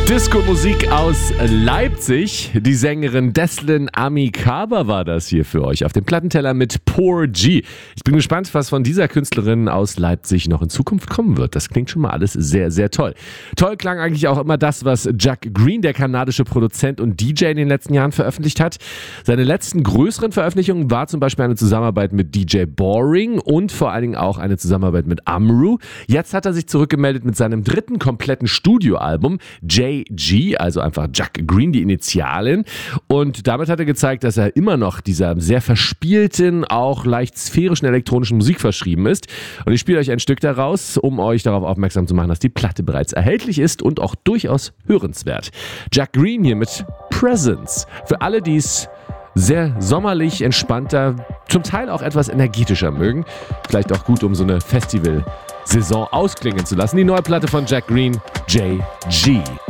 Disco-Musik aus Leipzig. Die Sängerin Deslin Amicaba war das hier für euch auf dem Plattenteller mit Poor G. Ich bin gespannt, was von dieser Künstlerin aus Leipzig noch in Zukunft kommen wird. Das klingt schon mal alles sehr, sehr toll. Toll klang eigentlich auch immer das, was Jack Green, der kanadische Produzent und DJ, in den letzten Jahren veröffentlicht hat. Seine letzten größeren Veröffentlichungen war zum Beispiel eine Zusammenarbeit mit DJ Boring und vor allen Dingen auch eine Zusammenarbeit mit Amru. Jetzt hat er sich zurückgemeldet mit seinem dritten kompletten Studioalbum, JG, also einfach Jack Green, die Initialen. Und damit hat er gezeigt, dass er immer noch dieser sehr verspielten, auch leicht sphärischen elektronischen Musik verschrieben ist. Und ich spiele euch ein Stück daraus, um euch darauf aufmerksam zu machen, dass die Platte bereits erhältlich ist und auch durchaus hörenswert. Jack Green hier mit Presence. Für alle, die es sehr sommerlich, entspannter, zum Teil auch etwas energetischer mögen. Vielleicht auch gut, um so eine Festival-Saison ausklingen zu lassen. Die neue Platte von Jack Green, JG.